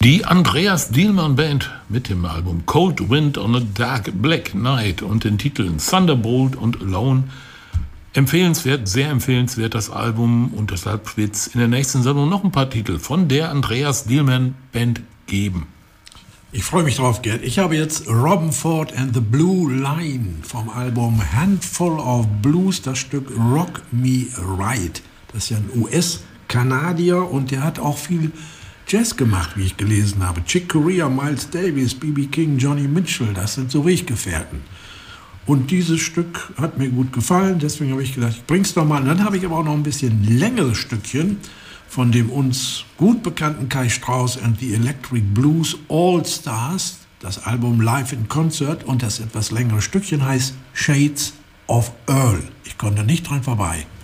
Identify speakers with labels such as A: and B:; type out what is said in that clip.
A: Die Andreas Dielmann Band mit dem Album Cold Wind on a Dark Black Night und den Titeln Thunderbolt und Alone. Empfehlenswert, sehr empfehlenswert das Album, und deshalb wird es in der nächsten Sendung noch ein paar Titel von der Andreas Dielmann Band geben.
B: Ich freue mich drauf, Gerd. Ich habe jetzt Robben Ford and the Blue Line vom Album Handful of Blues, das Stück Rock Me Right. Das ist ja ein US-Kanadier und der hat auch viel Jazz gemacht, wie ich gelesen habe. Chick Corea, Miles Davis, B.B. King, Johnny Mitchell, das sind so Weggefährten. Und dieses Stück hat mir gut gefallen, deswegen habe ich gedacht, ich bring's doch mal. Und dann habe ich aber auch noch ein bisschen längeres Stückchen von dem uns gut bekannten Kai Strauss and the Electric Blues All Stars, das Album Live in Concert, und das etwas längere Stückchen heißt Shades of Earl. Ich konnte nicht dran vorbei.